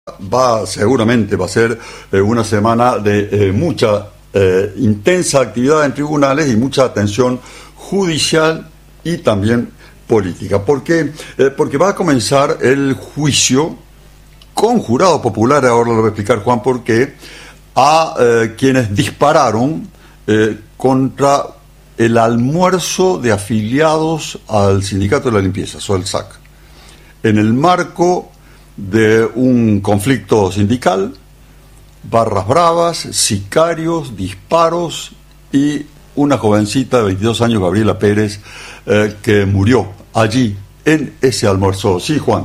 Seguramente va a ser una semana de mucha intensa actividad en tribunales y mucha atención judicial y también política. ¿Por qué? Porque va a comenzar el juicio con jurado popular, ahora lo voy a explicar Juan por qué, a quienes dispararon contra el almuerzo de afiliados al Sindicato de la Limpieza, SOELSAC, en el marco de un conflicto sindical, barras bravas, sicarios, disparos y una jovencita de 22 años, Gabriela Pérez, que murió allí en ese almuerzo. Sí, Juan.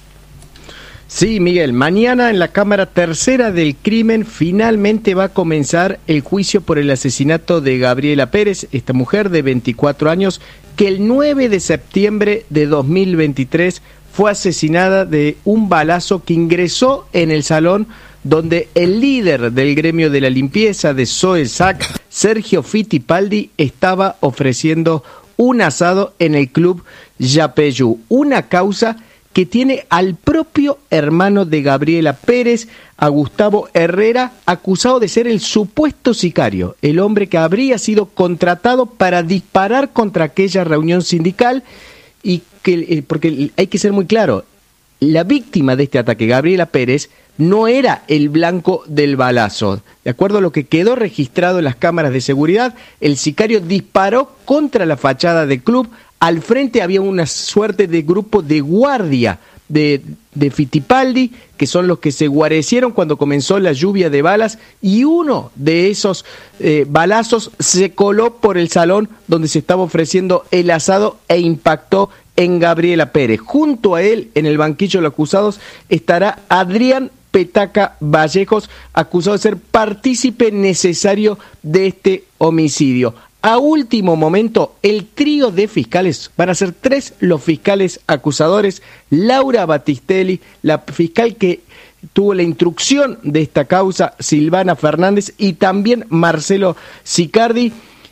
Sí, Miguel, mañana en la Cámara Tercera del Crimen finalmente va a comenzar el juicio por el asesinato de Gabriela Pérez, esta mujer de 24 años, que el 9 de septiembre de 2023 fue asesinada de un balazo que ingresó en el salón donde el líder del gremio de la limpieza de SOELSAC, Sergio Fittipaldi, estaba ofreciendo un asado en el club Yapeyú, una causa que tiene al propio hermano de Gabriela Pérez, a Gustavo Herrera, acusado de ser el supuesto sicario, el hombre que habría sido contratado para disparar contra aquella reunión sindical. Y que, porque hay que ser muy claro, la víctima de este ataque, Gabriela Pérez, no era el blanco del balazo. De acuerdo a lo que quedó registrado en las cámaras de seguridad, el sicario disparó contra la fachada del club. Al frente había una suerte de grupo de guardia de Fittipaldi, que son los que se guarecieron cuando comenzó la lluvia de balas, y uno de esos balazos se coló por el salón donde se estaba ofreciendo el asado e impactó en Gabriela Pérez. Junto a él, en el banquillo de los acusados, estará Adrián Petaca Vallejos, acusado de ser partícipe necesario de este homicidio. A último momento, el trío de fiscales, van a ser 3 los fiscales acusadores: Laura Battistelli, la fiscal que tuvo la instrucción de esta causa, Silvana Fernández, y también Marcelo Sicardi,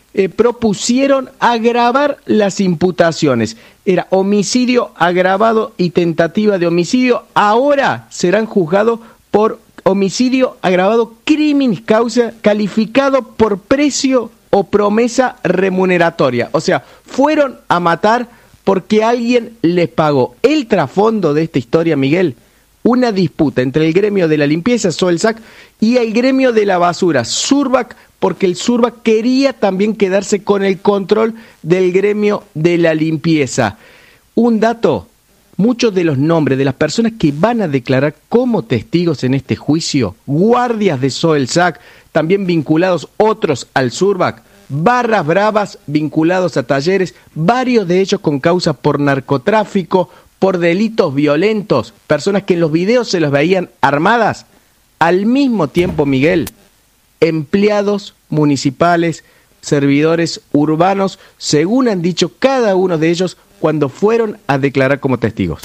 propusieron agravar las imputaciones. Era homicidio agravado y tentativa de homicidio. Ahora serán juzgados por homicidio agravado criminis causa, calificado por precio o promesa remuneratoria. O sea, fueron a matar porque alguien les pagó. El trasfondo de esta historia, Miguel, una disputa entre el gremio de la limpieza, SOELSAC, y el gremio de la basura, SURBAC, porque el SURBAC quería también quedarse con el control del gremio de la limpieza. Un dato: muchos de los nombres de las personas que van a declarar como testigos en este juicio, guardias de SOELSAC, también vinculados otros al SURBAC, barras bravas vinculados a talleres, varios de ellos con causas por narcotráfico, por delitos violentos, personas que en los videos se los veían armadas. Al mismo tiempo, Miguel, empleados municipales, servidores urbanos, según han dicho cada uno de ellos cuando fueron a declarar como testigos.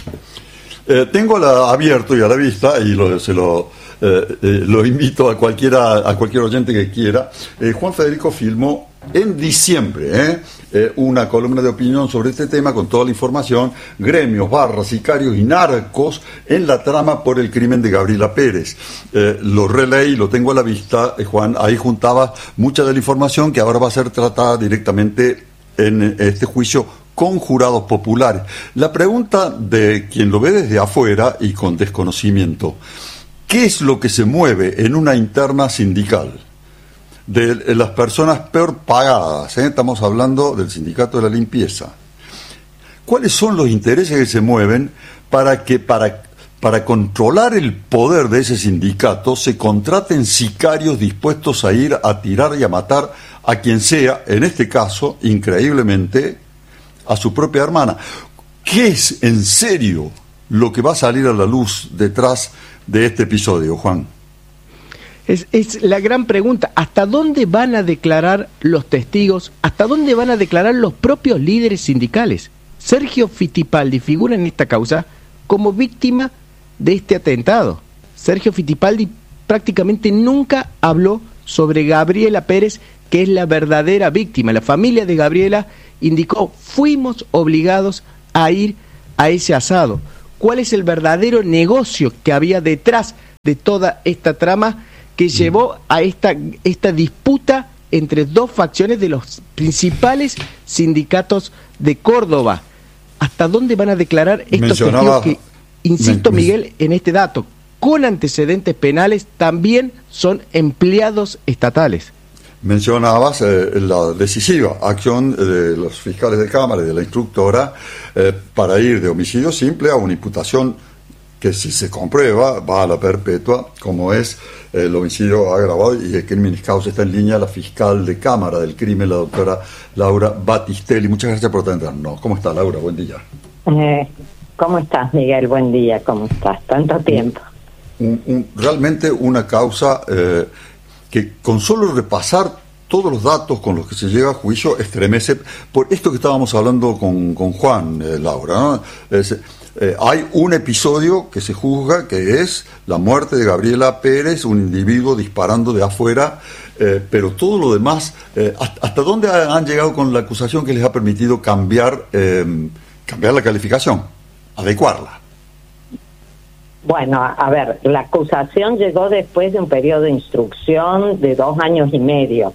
Tengo abierto y a la vista, y lo invito a cualquier oyente que quiera. Juan Federico filmó en diciembre una columna de opinión sobre este tema con toda la información: gremios, barras, sicarios y narcos en la trama por el crimen de Gabriela Pérez. Lo releí, lo tengo a la vista, Juan. Ahí juntaba mucha de la información que ahora va a ser tratada directamente en este juicio con jurados populares. La pregunta de quien lo ve desde afuera y con desconocimiento: ¿qué es lo que se mueve en una interna sindical de las personas peor pagadas? Estamos hablando del Sindicato de la Limpieza. ¿Cuáles son los intereses que se mueven para controlar el poder de ese sindicato se contraten sicarios dispuestos a ir a tirar y a matar a quien sea, en este caso, increíblemente, a su propia hermana? ¿Qué es en serio lo que va a salir a la luz detrás de este episodio, Juan? Es la gran pregunta. ¿Hasta dónde van a declarar los testigos? ¿Hasta dónde van a declarar los propios líderes sindicales? Sergio Fittipaldi figura en esta causa como víctima de este atentado. Sergio Fittipaldi prácticamente nunca habló sobre Gabriela Pérez, que es la verdadera víctima. La familia de Gabriela indicó: fuimos obligados a ir a ese asado. ¿Cuál es el verdadero negocio que había detrás de toda esta trama que llevó a esta disputa entre dos facciones de los principales sindicatos de Córdoba. ¿Hasta dónde van a declarar estos testigos que, insisto, Miguel, en este dato, con antecedentes penales, también son empleados estatales? Mencionabas la decisiva acción de los fiscales de Cámara y de la instructora para ir de homicidio simple a una imputación que, si se comprueba, va a la perpetua, como es el homicidio agravado y el crimen causa. Está en línea la fiscal de Cámara del crimen, la doctora Laura Battistelli. Muchas gracias por atendernos. ¿Cómo está, Laura? Buen día. ¿Cómo estás, Miguel? Buen día. ¿Cómo estás? Tanto tiempo. Realmente una causa que, con solo repasar todos los datos con los que se llega a juicio, estremece. Por esto que estábamos hablando con Juan, Laura, ¿no? Hay un episodio que se juzga, que es la muerte de Gabriela Pérez, un individuo disparando de afuera, pero todo lo demás, ¿hasta dónde han llegado con la acusación que les ha permitido cambiar la calificación, adecuarla? Bueno, a ver, la acusación llegó después de un periodo de instrucción de 2 años y medio.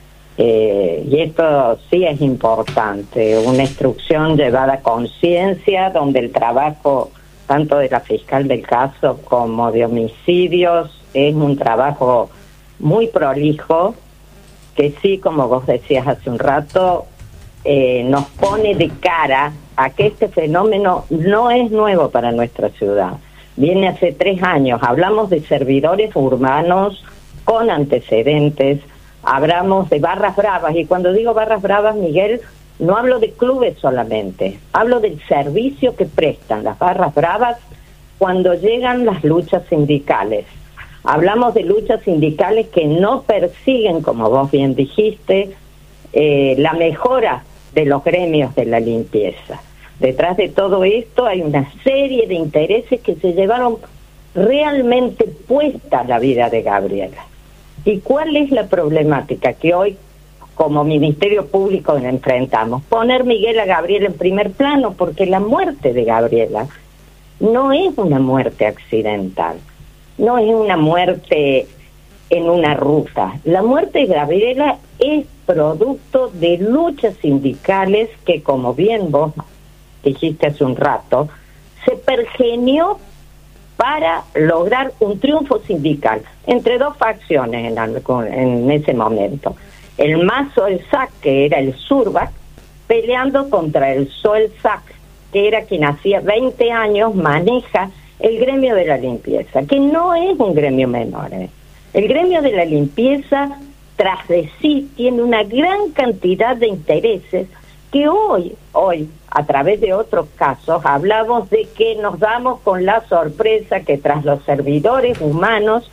Y esto sí es importante, una instrucción llevada a conciencia, donde el trabajo tanto de la fiscal del caso como de homicidios es un trabajo muy prolijo, que sí, como vos decías hace un rato, nos pone de cara a que este fenómeno no es nuevo para nuestra ciudad. Viene hace 3 años, hablamos de servidores urbanos con antecedentes, hablamos de barras bravas, y cuando digo barras bravas, Miguel, no hablo de clubes solamente, hablo del servicio que prestan las barras bravas cuando llegan las luchas sindicales. Hablamos de luchas sindicales que no persiguen, como vos bien dijiste, la mejora de los gremios de la limpieza. Detrás de todo esto hay una serie de intereses que se llevaron realmente puesta la vida de Gabriela. ¿Y cuál es la problemática que hoy, como Ministerio Público, enfrentamos? Poner, Miguel, a Gabriela en primer plano, porque la muerte de Gabriela no es una muerte accidental, no es una muerte en una ruta. La muerte de Gabriela es producto de luchas sindicales que, como bien vos dijiste hace un rato, se pergenió para lograr un triunfo sindical entre dos facciones en ese momento. El Mazo el SAC, que era el Surbac, peleando contra el SOEL SAC, que era quien hacía 20 años maneja el gremio de la limpieza, que no es un gremio menor. El gremio de la limpieza, tras de sí, tiene una gran cantidad de intereses que hoy, a través de otros casos, hablamos de que nos damos con la sorpresa que tras los servidores humanos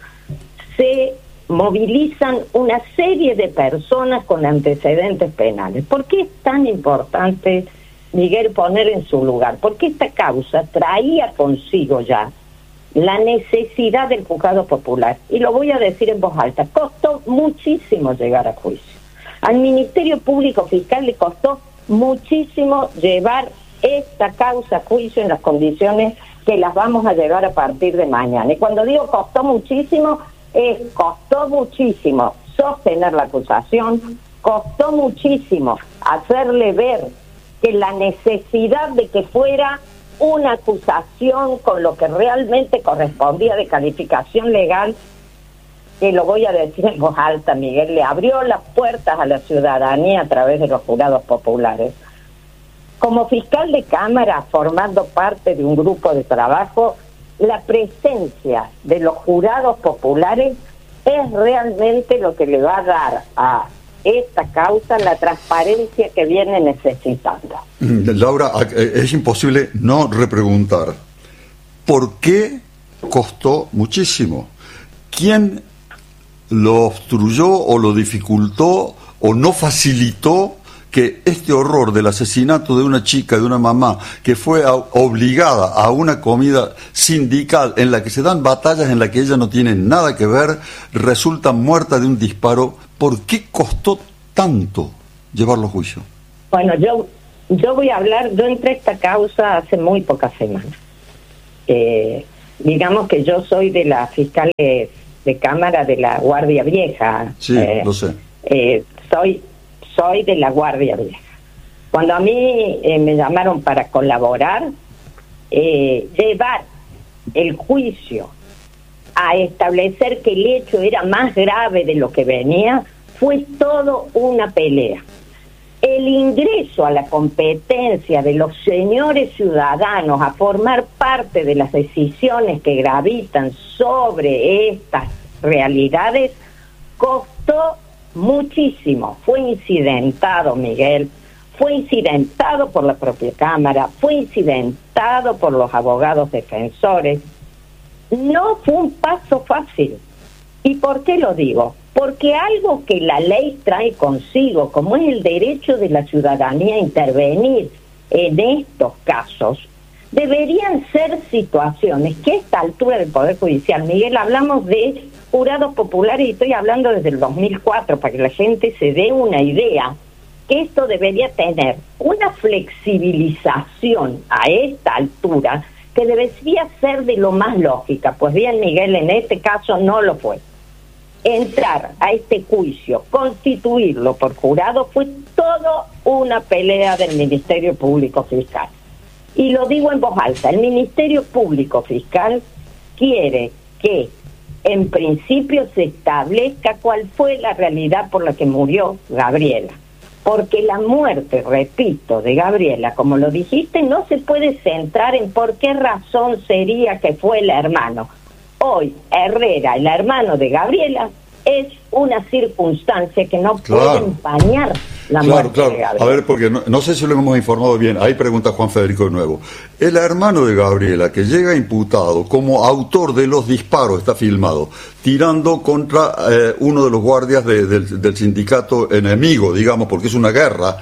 se movilizan una serie de personas con antecedentes penales. ¿Por qué es tan importante, Miguel, poner en su lugar? Porque esta causa traía consigo ya la necesidad del juzgado popular. Y lo voy a decir en voz alta, costó muchísimo llegar a juicio. Al Ministerio Público Fiscal le costó muchísimo llevar esta causa a juicio en las condiciones que las vamos a llevar a partir de mañana. Y cuando digo costó muchísimo sostener la acusación, costó muchísimo hacerle ver que la necesidad de que fuera una acusación con lo que realmente correspondía de calificación legal, que lo voy a decir en voz alta, Miguel, le abrió las puertas a la ciudadanía a través de los jurados populares. Como fiscal de Cámara, formando parte de un grupo de trabajo, la presencia de los jurados populares es realmente lo que le va a dar a esta causa la transparencia que viene necesitando. Laura, es imposible no repreguntar, ¿por qué costó muchísimo? ¿Quién lo obstruyó o lo dificultó o no facilitó que este horror del asesinato de una chica, de una mamá, que fue obligada a una comida sindical en la que se dan batallas en la que ella no tiene nada que ver, resulta muerta de un disparo? ¿Por qué costó tanto llevarlo a juicio? Bueno, yo voy a hablar, yo entré a esta causa hace muy pocas semanas. digamos que yo soy de la fiscal de Cámara de la Guardia Vieja. Sí, lo sé. Soy de la Guardia Vieja. Cuando a mí me llamaron para colaborar, llevar el juicio a establecer que el hecho era más grave de lo que venía, fue todo una pelea. El ingreso a la competencia de los señores ciudadanos a formar parte de las decisiones que gravitan sobre estas realidades costó muchísimo. Fue incidentado, Miguel, fue incidentado por la propia Cámara, fue incidentado por los abogados defensores. No fue un paso fácil. ¿Y por qué lo digo? Porque algo que la ley trae consigo, como es el derecho de la ciudadanía a intervenir en estos casos, deberían ser situaciones que a esta altura del Poder Judicial, Miguel, hablamos de jurados populares y estoy hablando desde el 2004, para que la gente se dé una idea, que esto debería tener una flexibilización a esta altura que debería ser de lo más lógica. Pues bien, Miguel, en este caso no lo fue. Entrar a este juicio, constituirlo por jurado, fue toda una pelea del Ministerio Público Fiscal. Y lo digo en voz alta, el Ministerio Público Fiscal quiere que en principio se establezca cuál fue la realidad por la que murió Gabriela. Porque la muerte, repito, de Gabriela, como lo dijiste, no se puede centrar en por qué razón sería que fue el hermano. Hoy, Herrera, el hermano de Gabriela, es una circunstancia que no puede empañar la muerte de Gabriela. A ver, porque no sé si lo hemos informado bien. Ahí pregunta Juan Federico de nuevo. El hermano de Gabriela, que llega imputado como autor de los disparos, está filmado, tirando contra uno de los guardias del sindicato enemigo, digamos, porque es una guerra.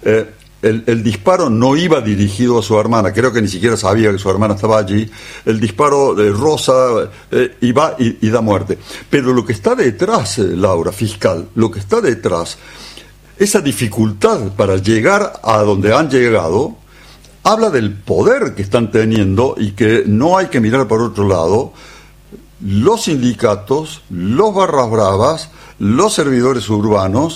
El disparo no iba dirigido a su hermana, creo que ni siquiera sabía que su hermana estaba allí. El disparo de Rosa iba y da muerte. Pero lo que está detrás, Laura, fiscal, lo que está detrás, esa dificultad para llegar a donde han llegado, habla del poder que están teniendo y que no hay que mirar por otro lado. Los sindicatos, los barras bravas, los servidores urbanos,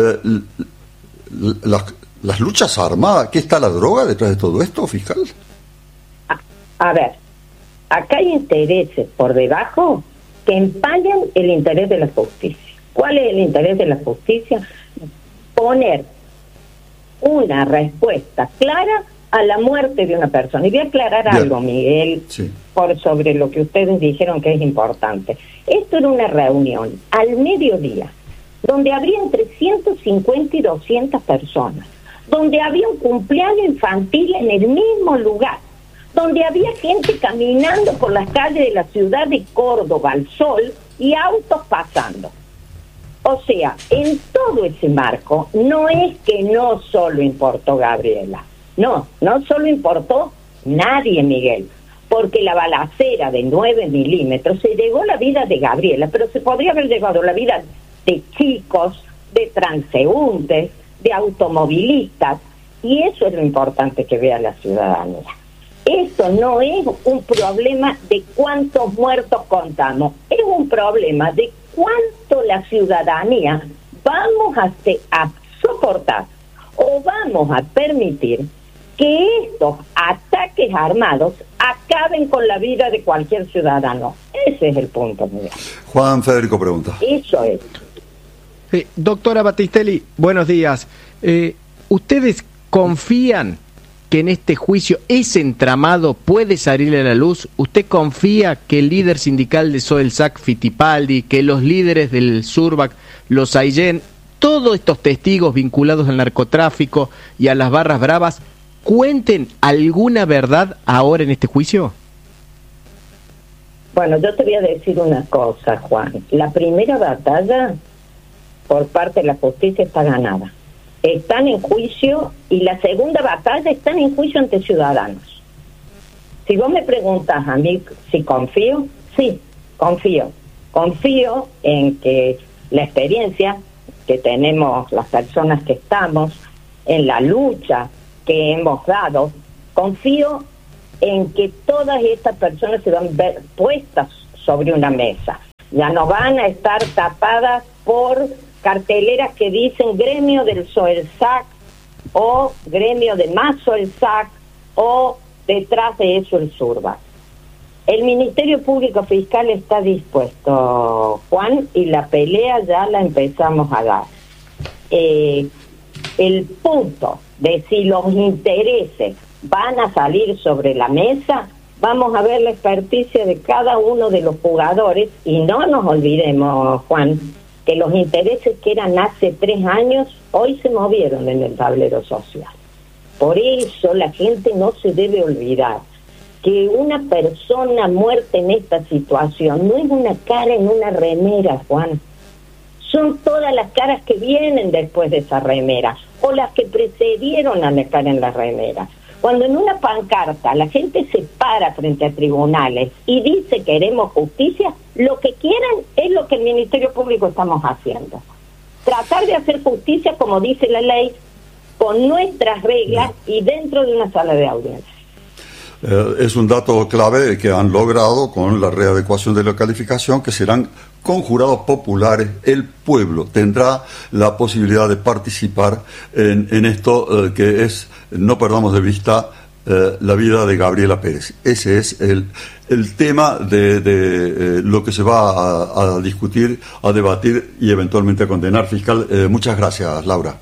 las luchas armadas. ¿Qué está la droga detrás de todo esto, fiscal? A ver, acá hay intereses por debajo que empañan el interés de la justicia. ¿Cuál es el interés de la justicia? Poner una respuesta clara a la muerte de una persona. Y voy a aclarar algo, Miguel, por sobre lo que ustedes dijeron que es importante. Esto era una reunión al mediodía, donde habría entre 150 y 200 personas, donde había un cumpleaños infantil en el mismo lugar, donde había gente caminando por las calles de la ciudad de Córdoba al sol y autos pasando. O sea, en todo ese marco, no es que no solo importó Gabriela, no solo importó nadie, Miguel, porque la balacera de 9 milímetros se llevó la vida de Gabriela, pero se podría haber llevado la vida de chicos, de transeúntes, de automovilistas, y eso es lo importante que vea la ciudadanía. Esto no es un problema de cuántos muertos contamos, es un problema de cuánto la ciudadanía vamos a soportar o vamos a permitir que estos ataques armados acaben con la vida de cualquier ciudadano. Ese es el punto, Miguel. Juan Federico pregunta. Eso es. Doctora Battistelli, buenos días. ¿Ustedes confían que en este juicio ese entramado puede salir a la luz? ¿Usted confía que el líder sindical de Soelsac, Fittipaldi, que los líderes del Surbac, los Aillén, todos estos testigos vinculados al narcotráfico y a las barras bravas, cuenten alguna verdad ahora en este juicio? Bueno, yo te voy a decir una cosa, Juan. La primera batalla por parte de la justicia está ganada. Están en juicio, y la segunda batalla están en juicio ante ciudadanos. Si vos me preguntas a mí si confío, sí, confío. Confío en que la experiencia que tenemos las personas que estamos, en la lucha que hemos dado, confío en que todas estas personas se van a ver puestas sobre una mesa. Ya no van a estar tapadas por carteleras que dicen gremio del SOELSAC o gremio de más SOELSAC o detrás de eso el SURBAC. El Ministerio Público Fiscal está dispuesto, Juan, y la pelea ya la empezamos a dar. El punto de si los intereses van a salir sobre la mesa, vamos a ver la experticia de cada uno de los jugadores, y no nos olvidemos, Juan, que los intereses que eran hace 3 años, hoy se movieron en el tablero social. Por eso la gente no se debe olvidar que una persona muerta en esta situación no es una cara en una remera, Juan. Son todas las caras que vienen después de esa remera, o las que precedieron a la cara en la remera. Cuando en una pancarta la gente se para frente a tribunales y dice queremos justicia, lo que quieran es lo que el Ministerio Público estamos haciendo. Tratar de hacer justicia como dice la ley, con nuestras reglas y dentro de una sala de audiencia. Es un dato clave que han logrado con la readecuación de la calificación, que serán con jurados populares. El pueblo tendrá la posibilidad de participar en esto que es, no perdamos de vista, la vida de Gabriela Pérez. Ese es el tema de lo que se va a discutir, a debatir y eventualmente a condenar. Fiscal, muchas gracias, Laura.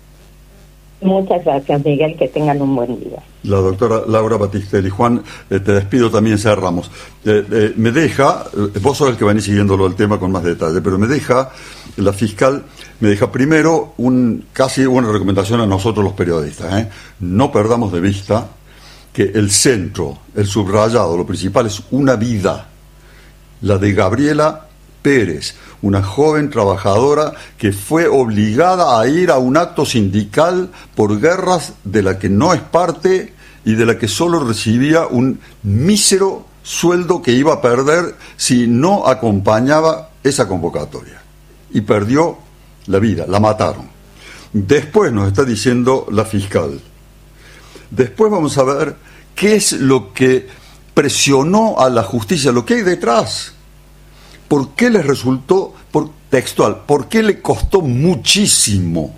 Muchas gracias, Miguel, que tengan un buen día. La doctora Laura Batistelli. Juan, te despido también, cerramos. Me deja, vos sos el que venís siguiéndolo el tema con más detalle, pero la fiscal me deja primero casi una recomendación a nosotros los periodistas. No perdamos de vista que el centro, el subrayado, lo principal es una vida, la de Gabriela Pérez, una joven trabajadora que fue obligada a ir a un acto sindical por guerras de la que no es parte y de la que solo recibía un mísero sueldo que iba a perder si no acompañaba esa convocatoria. Y perdió la vida, la mataron. Después nos está diciendo la fiscal. Después vamos a ver qué es lo que presionó a la justicia, lo que hay detrás. ¿Por qué les resultó, textual, por qué le costó muchísimo?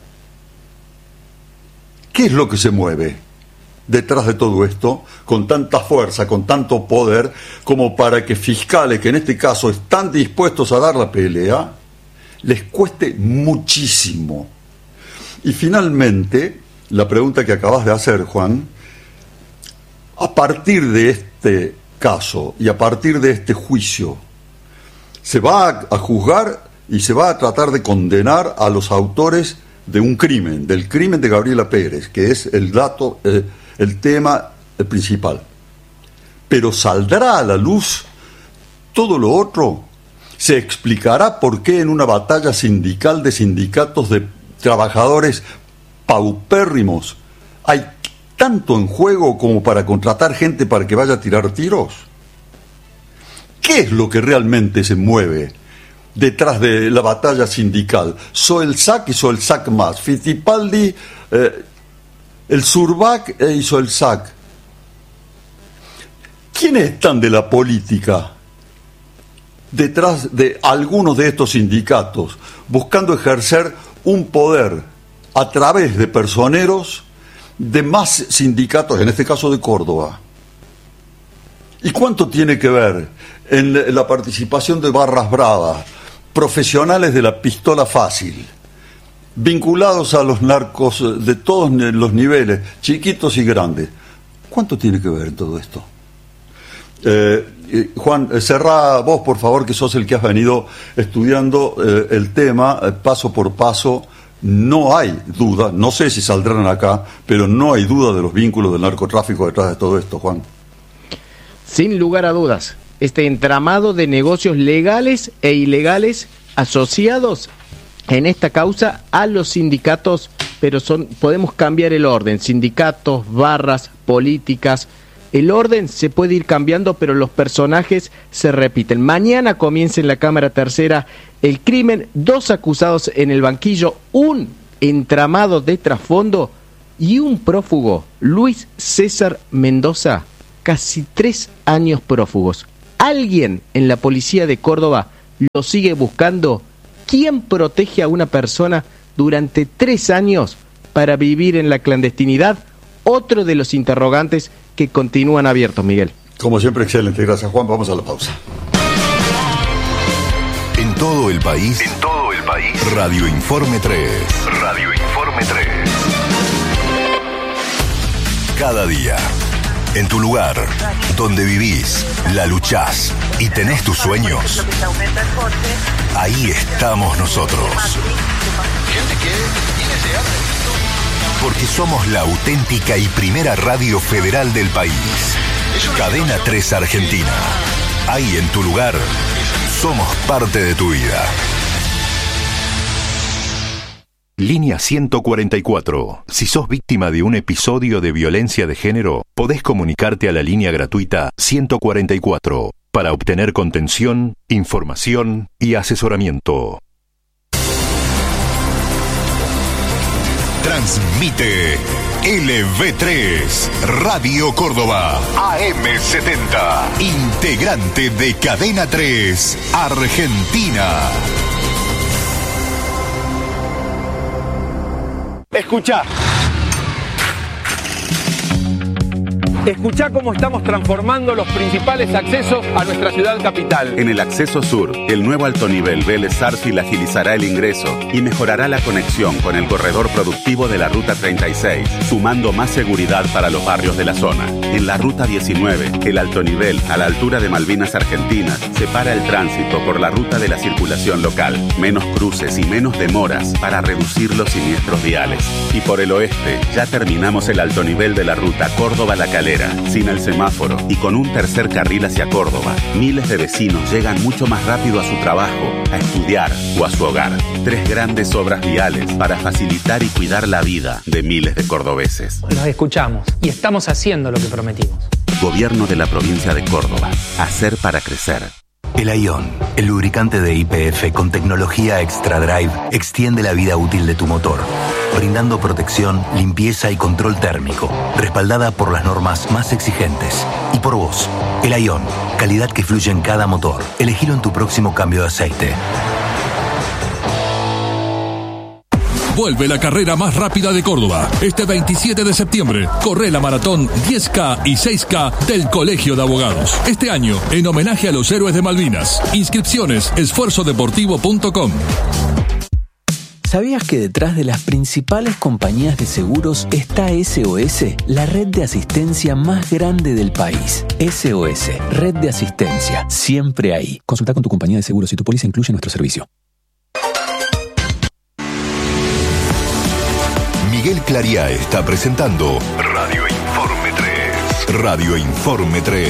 ¿Qué es lo que se mueve detrás de todo esto con tanta fuerza, con tanto poder, como para que fiscales, que en este caso están dispuestos a dar la pelea, les cueste muchísimo? Y finalmente, la pregunta que acabas de hacer, Juan, a partir de este caso y a partir de este juicio, se va a juzgar y se va a tratar de condenar a los autores de un crimen, del crimen de Gabriela Pérez, que es el tema principal. Pero saldrá a la luz todo lo otro. Se explicará por qué en una batalla sindical de sindicatos de trabajadores paupérrimos hay tanto en juego como para contratar gente para que vaya a tirar tiros. ¿Qué es lo que realmente se mueve detrás de la batalla sindical? SOELSAC y SOELSAC más, Fittipaldi, el SURBAC y SOELSAC. ¿Quiénes están de la política detrás de algunos de estos sindicatos buscando ejercer un poder a través de personeros de más sindicatos, en este caso de Córdoba? ¿Y cuánto tiene que ver en la participación de barras bravas, profesionales de la pistola fácil, vinculados a los narcos de todos los niveles, chiquitos y grandes? ¿Cuánto tiene que ver en todo esto? Juan, cerrá vos, por favor, que sos el que has venido estudiando el tema paso por paso. No hay duda, no sé si saldrán acá, pero no hay duda de los vínculos del narcotráfico detrás de todo esto, Juan. Sin lugar a dudas, este entramado de negocios legales e ilegales asociados en esta causa a los sindicatos, pero podemos cambiar el orden, sindicatos, barras, políticas, el orden se puede ir cambiando, pero los personajes se repiten. Mañana comienza en la Cámara Tercera el crimen, 2 acusados en el banquillo, un entramado de trasfondo y un prófugo, Luis César Mendoza, casi 3 años prófugos. ¿Alguien en la policía de Córdoba lo sigue buscando? ¿Quién protege a una persona durante 3 años para vivir en la clandestinidad? Otro de los interrogantes que continúan abiertos, Miguel. Como siempre, excelente. Gracias, Juan. Vamos a la pausa. En todo el país. Radio Informe 3. Cada día. En tu lugar, donde vivís, la luchás y tenés tus sueños, ahí estamos nosotros. Porque somos la auténtica y primera radio federal del país. Cadena 3 Argentina. Ahí en tu lugar, somos parte de tu vida. Línea 144. Si sos víctima de un episodio de violencia de género, podés comunicarte a la línea gratuita 144 para obtener contención, información y asesoramiento. Transmite LV3 Radio Córdoba AM70, integrante de Cadena 3 Argentina. Escuchá cómo estamos transformando los principales accesos a nuestra ciudad capital. En el acceso sur, el nuevo alto nivel Vélez Sarsfield agilizará el ingreso y mejorará la conexión con el corredor productivo de la Ruta 36, sumando más seguridad para los barrios de la zona. En la Ruta 19, el alto nivel, a la altura de Malvinas Argentinas, separa el tránsito por la ruta de la circulación local. Menos cruces y menos demoras para reducir los siniestros viales. Y por el oeste, ya terminamos el alto nivel de la Ruta Córdoba-La Calera, sin el semáforo y con un tercer carril hacia Córdoba. Miles de vecinos llegan mucho más rápido a su trabajo, a estudiar o a su hogar. 3 grandes obras viales para facilitar y cuidar la vida de miles de cordobeses. Los escuchamos y estamos haciendo lo que prometimos. Gobierno de la provincia de Córdoba. Hacer para crecer. El Aion, el lubricante de YPF con tecnología Extra Drive, extiende la vida útil de tu motor, brindando protección, limpieza y control térmico, respaldada por las normas más exigentes. Y por vos, el Aion, calidad que fluye en cada motor. Elegilo en tu próximo cambio de aceite. Vuelve la carrera más rápida de Córdoba. Este 27 de septiembre, corre la maratón 10K y 6K del Colegio de Abogados. Este año, en homenaje a los héroes de Malvinas. Inscripciones, esfuerzodeportivo.com. ¿Sabías que detrás de las principales compañías de seguros está SOS, la red de asistencia más grande del país? SOS, red de asistencia, siempre ahí. Consulta con tu compañía de seguros si tu póliza incluye nuestro servicio. Miguel Clariá está presentando Radio Informe 3. Radio Informe 3.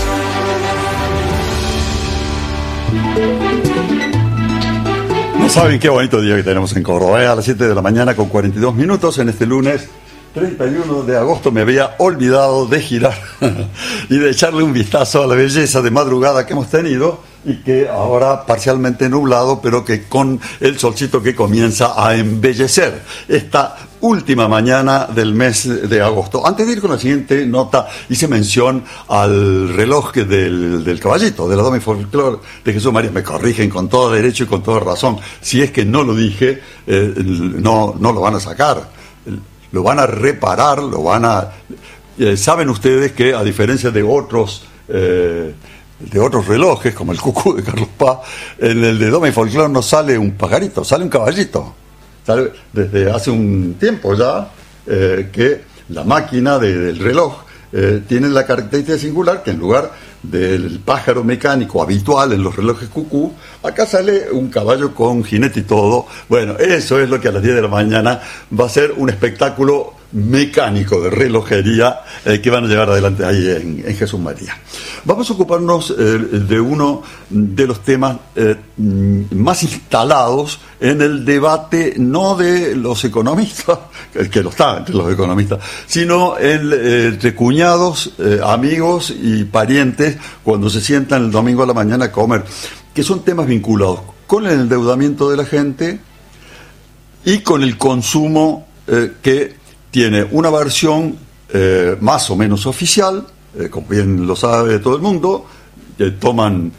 No saben qué bonito día que tenemos en Córdoba. A las 7 de la mañana con 42 minutos en este lunes 31 de agosto. Me había olvidado de girar y de echarle un vistazo a la belleza de madrugada que hemos tenido y que ahora parcialmente nublado, pero que con el solcito que comienza a embellecer esta última mañana del mes de agosto. Antes de ir con la siguiente nota, hice mención al reloj del caballito, de la Dama y Folclore de Jesús María. Me corrigen con todo derecho y con toda razón. Si es que no lo dije, no lo van a sacar. Lo van a reparar, lo van a... saben ustedes que, a diferencia de otros relojes, como el Cucú de Carlos Paz, en el de Doma y Folclore no sale un pajarito, sale un caballito. Sale desde hace un tiempo ya que la máquina del reloj tiene la característica singular que en lugar del pájaro mecánico habitual en los relojes Cucú, acá sale un caballo con jinete y todo. Bueno, eso es lo que a las 10 de la mañana va a ser un espectáculo mecánico de relojería que van a llevar adelante ahí en Jesús María. Vamos a ocuparnos de uno de los temas más instalados en el debate, no de los economistas, que lo está entre los economistas, sino entre cuñados, amigos y parientes cuando se sientan el domingo a la mañana a comer, que son temas vinculados con el endeudamiento de la gente y con el consumo que tiene una versión más o menos oficial como bien lo sabe todo el mundo, toman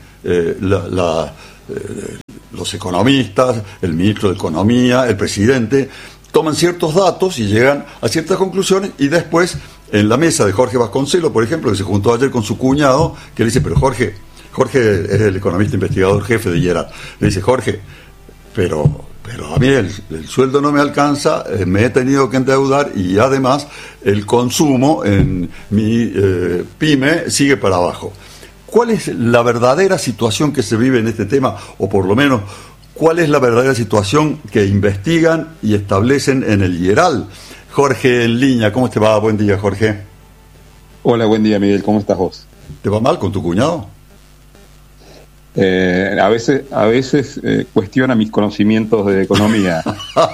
los economistas, el ministro de Economía, el presidente, toman ciertos datos y llegan a ciertas conclusiones, y después en la mesa de Jorge Vasconcelos, por ejemplo, que se juntó ayer con su cuñado, que le dice, pero Jorge es el economista investigador jefe de IERAT, le dice, Jorge, pero a mí el sueldo no me alcanza, me he tenido que endeudar, y además el consumo en mi pyme sigue para abajo. ¿Cuál es la verdadera situación que se vive en este tema? O por lo menos, ¿cuál es la verdadera situación que investigan y establecen en el IERAL? Jorge en línea, ¿cómo te va? Buen día, Jorge. Hola, buen día, Miguel, ¿cómo estás vos? ¿Te va mal con tu cuñado? A veces cuestiona mis conocimientos de economía.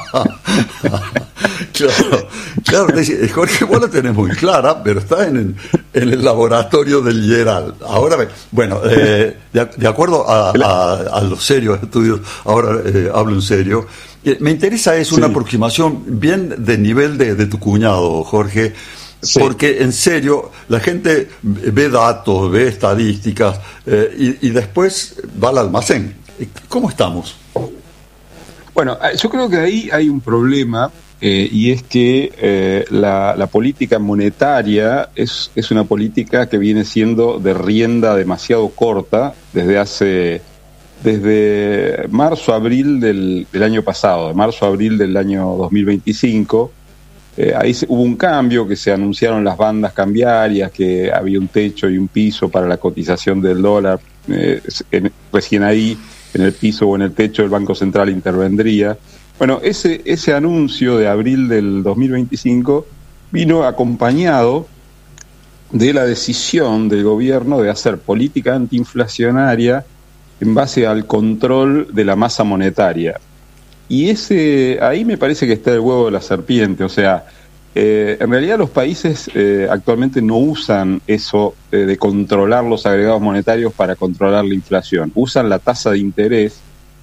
Claro, Jorge, vos la tenés muy clara, pero está en el laboratorio del IERAL. Ahora, bueno, de acuerdo a los serios estudios, ahora hablo en serio, me interesa una aproximación bien de nivel de tu cuñado, Jorge. Sí. Porque en serio la gente ve datos, ve estadísticas y después va al almacén. ¿Cómo estamos? Bueno, yo creo que ahí hay un problema y es que la política monetaria es una política que viene siendo de rienda demasiado corta desde marzo-abril del año pasado, de marzo-abril del año 2025. Ahí hubo un cambio, que se anunciaron las bandas cambiarias, que había un techo y un piso para la cotización del dólar. Recién ahí, en el piso o en el techo, el Banco Central intervendría. Bueno, ese anuncio de abril del 2025 vino acompañado de la decisión del gobierno de hacer política antiinflacionaria en base al control de la masa monetaria. Y ahí me parece que está el huevo de la serpiente. O sea, en realidad los países actualmente no usan eso de controlar los agregados monetarios para controlar la inflación. Usan la tasa de interés.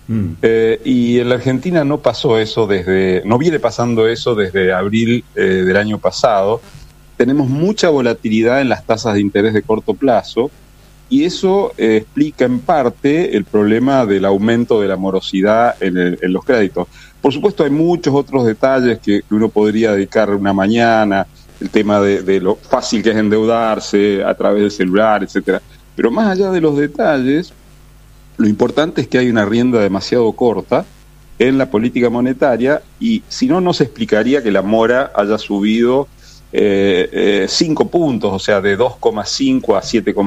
Y en la Argentina no viene pasando eso desde abril del año pasado. Tenemos mucha volatilidad en las tasas de interés de corto plazo. Y eso explica en parte el problema del aumento de la morosidad en los créditos. Por supuesto, hay muchos otros detalles que uno podría dedicar una mañana, el tema de lo fácil que es endeudarse a través del celular, etcétera. Pero más allá de los detalles, lo importante es que hay una rienda demasiado corta en la política monetaria, y si no, no se explicaría que la mora haya subido 5 puntos, o sea, de 2,5 a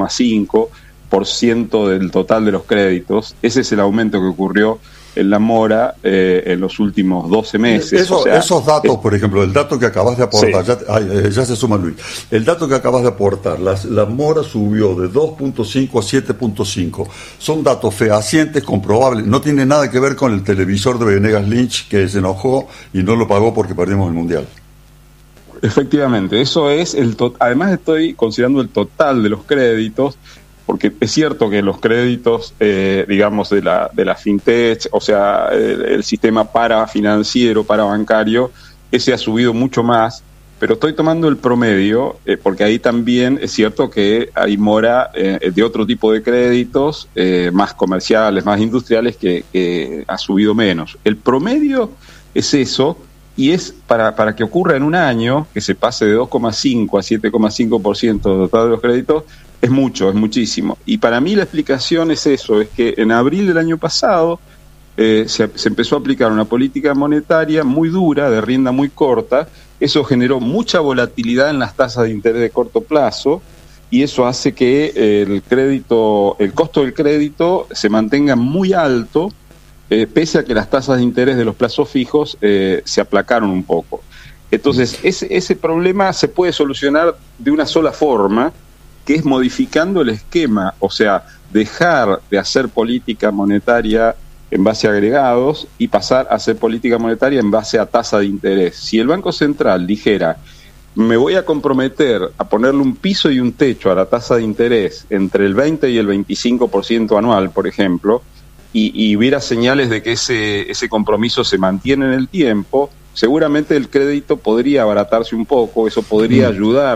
7,5% del total de los créditos. Ese es el aumento que ocurrió en la mora en los últimos 12 meses. Esos datos, por ejemplo, el dato que acabas de aportar, sí. Ya se suma Luis, el dato que acabas de aportar, la mora subió de 2.5 a 7.5, son datos fehacientes, comprobables, no tiene nada que ver con el televisor de Venegas Lynch, que se enojó y no lo pagó porque perdimos el Mundial. Efectivamente, eso es además estoy considerando el total de los créditos, porque es cierto que los créditos, digamos, de la fintech, o sea, el sistema parafinanciero, parabancario, ese ha subido mucho más, pero estoy tomando el promedio, porque ahí también es cierto que hay mora de otro tipo de créditos, más comerciales, más industriales, que ha subido menos. El promedio es eso. Y es para que ocurra en un año, que se pase de 2,5 a 7,5% total de los créditos, es muchísimo. Y para mí la explicación es eso, es que en abril del año pasado se empezó a aplicar una política monetaria muy dura, de rienda muy corta. Eso generó mucha volatilidad en las tasas de interés de corto plazo, y eso hace que el costo del crédito se mantenga muy alto, pese a que las tasas de interés de los plazos fijos se aplacaron un poco. Entonces, ese problema se puede solucionar de una sola forma, que es modificando el esquema, o sea, dejar de hacer política monetaria en base a agregados y pasar a hacer política monetaria en base a tasa de interés. Si el Banco Central dijera, me voy a comprometer a ponerle un piso y un techo a la tasa de interés entre el 20 y el 25% anual, por ejemplo, y hubiera señales de que ese compromiso se mantiene en el tiempo, seguramente el crédito podría abaratarse un poco, eso podría ayudar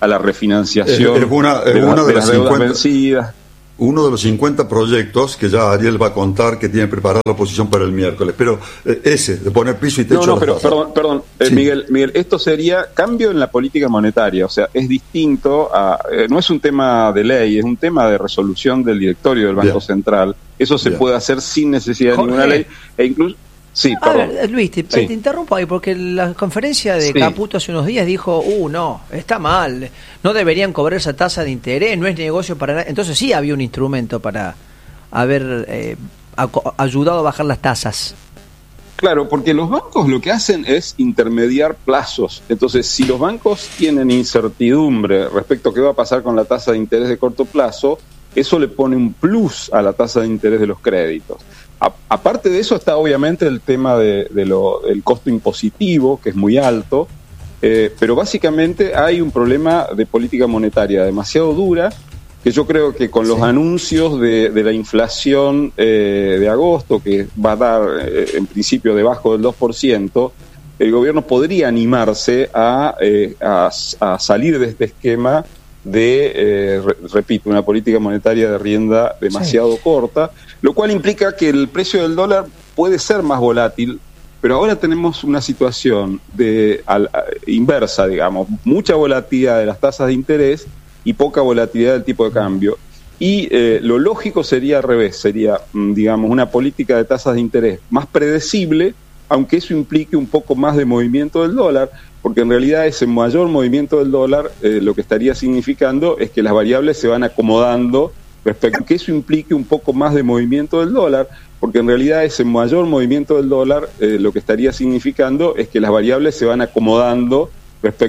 a la refinanciación es una de las deudas vencidas. Uno de los 50 proyectos que ya Ariel va a contar que tiene preparada la oposición para el miércoles. Pero ese, de poner piso y techo... Perdón, sí. Miguel, esto sería cambio en la política monetaria. O sea, es distinto a... no es un tema de ley, es un tema de resolución del directorio del Banco Central. Eso se puede hacer sin necesidad de ninguna ley. E incluso... Sí, a ver, Luis, te interrumpo ahí, porque la conferencia de Caputo hace unos días dijo, no, está mal, no deberían cobrar esa tasa de interés, no es negocio para nada. Entonces sí había un instrumento para haber ayudado a bajar las tasas. Claro, porque los bancos lo que hacen es intermediar plazos. Entonces, si los bancos tienen incertidumbre respecto a qué va a pasar con la tasa de interés de corto plazo, eso le pone un plus a la tasa de interés de los créditos. Aparte de eso está obviamente el tema del costo impositivo, que es muy alto, pero básicamente hay un problema de política monetaria demasiado dura, que yo creo que con los anuncios de la inflación de agosto, que va a dar en principio debajo del 2%, el gobierno podría animarse a salir de este esquema de, repito, una política monetaria de rienda demasiado corta, lo cual implica que el precio del dólar puede ser más volátil, pero ahora tenemos una situación inversa, digamos, mucha volatilidad de las tasas de interés y poca volatilidad del tipo de cambio. Y lo lógico sería al revés, sería, digamos, una política de tasas de interés más predecible, aunque eso implique un poco más de movimiento del dólar, porque en realidad ese mayor movimiento del dólar lo que estaría significando es que las variables se van acomodando respecto a que eso implique un poco más de movimiento del dólar, porque en realidad ese mayor movimiento del dólar lo que estaría significando es que las variables se van acomodando respecto